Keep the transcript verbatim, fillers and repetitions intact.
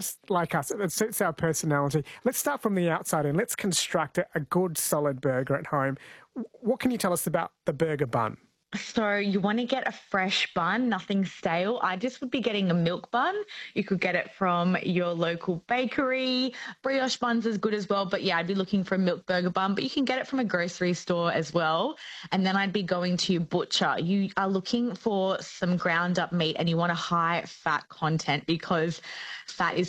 perhaps like us, it suits our personality. Let's start from the outside and let's construct a, a good solid burger at home. What can you tell us about the burger bun? So you want to get a fresh bun, nothing stale. I just would be getting a milk bun. You could get it from your local bakery. Brioche buns is good as well, but yeah, I'd be looking for a milk burger bun, but you can get it from a grocery store as well. And then I'd be going to your butcher. You are looking for some ground up meat and you want a high fat content because fat is